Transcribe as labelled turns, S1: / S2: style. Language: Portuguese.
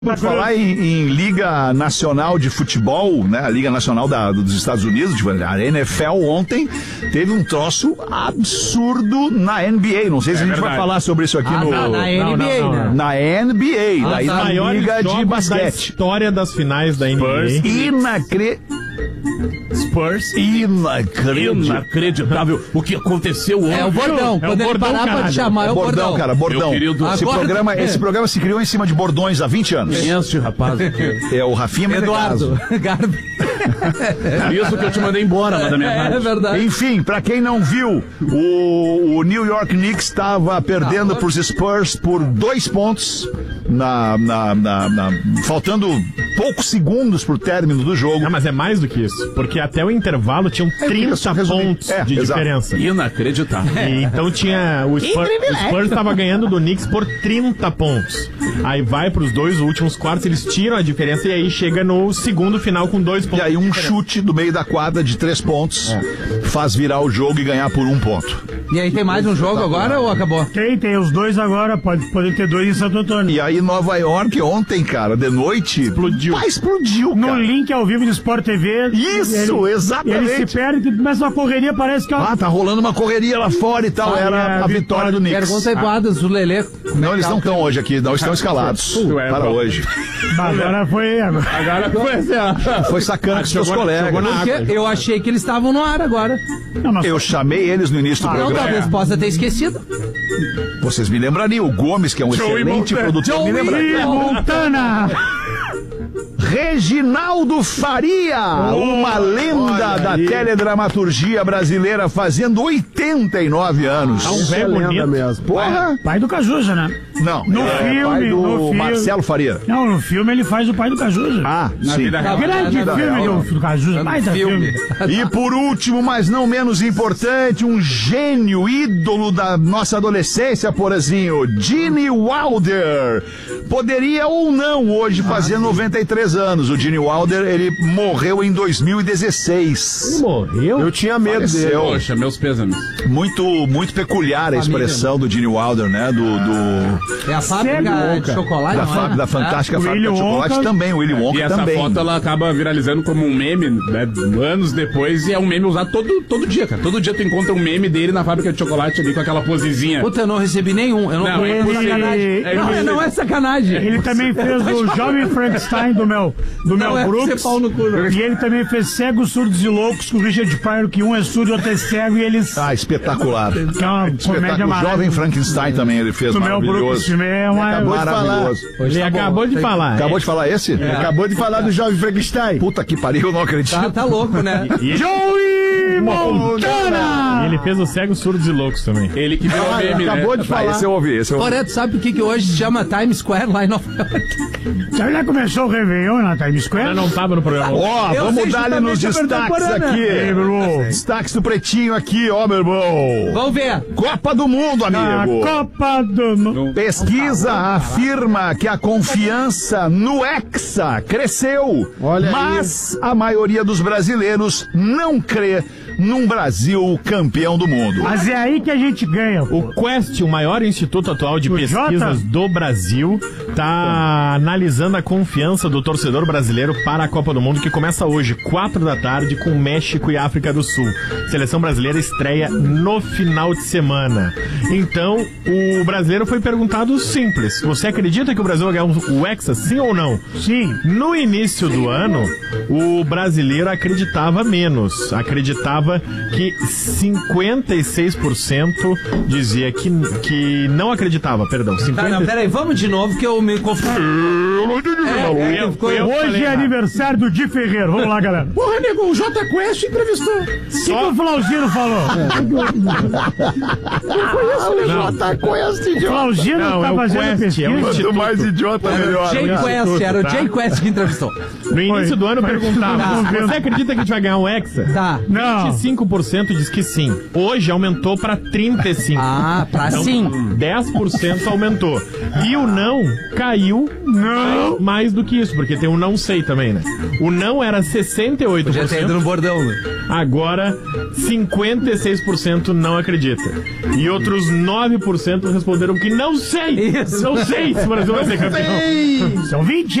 S1: Por falar em Liga Nacional de Futebol, né, a Liga Nacional dos Estados Unidos, a NFL ontem teve um troço absurdo na NBA. Não sei se a gente vai falar sobre isso aqui
S2: na NBA, né?
S1: Na NBA, na Liga de Basquete.
S3: Da história das finais da NBA.
S1: Spurs. Inacreditável o que aconteceu ontem.
S2: É o bordão. Quando ele parar pra te chamar, é o bordão.
S1: Cara, bordão. Esse programa se criou em cima de bordões há 20 anos.
S4: Quem é esse rapaz aqui?
S1: É o Rafinha
S2: Eduardo Garbi.
S4: Isso que eu te mandei embora lá da minha rádio.
S2: É verdade.
S1: Enfim, pra quem não viu, o New York Knicks estava perdendo pros Spurs por 2 pontos faltando poucos segundos pro término do jogo.
S3: Não, mas é mais do que isso, porque até o intervalo tinham 30 pontos de diferença.
S4: Inacreditável.
S3: E então tinha o Spurs estava ganhando do Knicks por 30 pontos. Aí vai pros 2 últimos quartos, eles tiram a diferença e aí chega no segundo final com 2 pontos.
S1: E aí um chute do meio da quadra de 3 pontos faz virar o jogo e ganhar por 1 ponto.
S2: E aí tem mais um jogo agora ou acabou?
S5: Tem os 2 agora, pode ter 2 em Santo Antônio.
S1: E aí Nova York ontem, cara, de noite, explodiu, cara.
S5: No link ao vivo de Sport TV.
S1: Isso, exatamente.
S5: Ele se perde, que começa uma correria, parece que...
S1: tá rolando uma correria lá fora e tal, era a vitória do Knicks.
S2: Pergunta aí pro Adams, o Lelê.
S1: Não, eles não estão hoje aqui, não estão escalados para hoje.
S5: Agora foi
S1: Foi sacana com seus colegas.
S2: Eu achei que eles estavam no ar agora.
S1: Eu chamei eles no início do programa.
S2: Talvez possa ter esquecido.
S1: Vocês me lembrariam, o Gomes, que é um excelente produtor, me lembraria.
S5: Montana!
S1: Reginaldo Faria, uma lenda da teledramaturgia brasileira, fazendo 89 anos.
S3: Um velho bonito
S4: mesmo.
S1: Porra!
S5: Pai do Cajuja, né?
S1: Não,
S5: no filme,
S1: Marcelo Faria.
S5: Não, no filme ele faz o pai do Cajuja.
S1: Sim.
S5: Grande filme do Cajuja, baita filme.
S1: E por último, mas não menos importante, um gênio, ídolo da nossa adolescência, Porazinho, Gene Wilder. Poderia ou não hoje fazer 93 anos. O Gene Wilder, ele morreu em 2016.
S3: Morreu?
S4: Eu tinha medo dele.
S6: Poxa, meus pêsames.
S1: Muito peculiar a expressão do Gene Wilder, né?
S2: É a fábrica de chocolate,
S1: da fantástica fábrica de chocolate também, o Willy Wonka
S6: e essa
S1: também.
S6: foto ela acaba viralizando como um meme, né, anos depois, e é um meme usado todo dia, cara. Todo dia tu encontra um meme dele na fábrica de chocolate ali com aquela posezinha.
S2: Puta, eu não recebi nenhum. Eu não conheço sacanagem. Não é sacanagem.
S5: Ele também fez o Jovem Frankenstein do Mel Brooks. E ele também fez Cegos, Surdos e Loucos com o Richard Pryor, que um é surdo e outro é cego, e eles...
S1: Espetacular.
S5: Que é uma comédia
S1: O Jovem Frankenstein também ele fez, maravilhoso. Maravilhoso.
S3: Ele acabou de falar.
S1: Acabou de falar esse?
S4: Acabou de falar do Jovem Frankenstein.
S1: Puta que pariu, eu não acredito.
S2: Tá louco, né?
S5: Joey Montana!
S3: E ele fez o Cegos, Surdos e Loucos também.
S6: Ele que virou meme,
S4: acabou de falar.
S1: Esse eu ouvi,
S2: Toreto, sabe por que hoje se chama Times Square lá em Nova York?
S5: Já começou o Réveillon na Times Square?
S3: Eu não tava no programa.
S1: Vamos dar-lhe nos destaques aqui. Destaques do Pretinho aqui, meu irmão.
S2: Vamos ver.
S1: Copa do Mundo, amigo.
S5: Copa do Mundo.
S1: Pesquisa afirma que a confiança no Hexa cresceu. Mas a maioria dos brasileiros não crê num Brasil campeão do mundo.
S5: Mas é aí que a gente ganha.
S3: O Quest, o maior instituto atual de pesquisas do Brasil, está analisando a confiança do torcedor brasileiro para a Copa do Mundo, que começa hoje, 4 da tarde, com México e África do Sul. Seleção brasileira estreia no final de semana. Então, o brasileiro foi perguntado simples: você acredita que o Brasil vai ganhar o Hexa, sim ou não?
S5: Sim.
S3: No início do ano, o brasileiro acreditava menos. Acreditava que 56% dizia que não acreditava, perdão.
S2: Peraí, vamos de novo que eu me confundi.
S5: Hoje é aniversário do Di Ferreiro. Vamos lá, galera.
S4: Porra, nego, o J Quest entrevistou.
S5: O que o Flauzino falou?
S4: J Quest,
S5: O Flauzino tá fazendo pesquisa.
S1: Quanto mais idiota, melhor.
S2: Era o Jay Quest que entrevistou.
S3: No início do ano perguntava: você acredita que a gente vai ganhar um Hexa?
S2: Tá.
S5: Não.
S3: 25% diz que sim. Hoje aumentou para 35%.
S2: Pra
S3: então,
S2: sim.
S3: 10% aumentou. E o não caiu mais do que isso, porque tem o não sei também, né? O não era 68%.
S2: Podia ter ido no bordão, né?
S3: Agora, 56% não acredita. E outros 9% responderam que não sei!
S2: Isso.
S3: Não sei se o Brasil vai ser campeão.
S5: São 20